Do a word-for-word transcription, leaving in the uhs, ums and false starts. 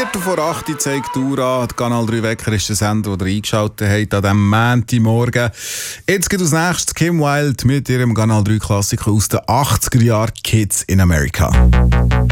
Viertel vor acht zeigt die Uhr an. Der Kanal drei Wecker ist der Sender, den ihr eingeschaltet habt an diesem Montagmorgen. Jetzt geht als nächstes Kim Wilde mit ihrem Kanal drei Klassiker aus den achtziger Jahren, Kids in America.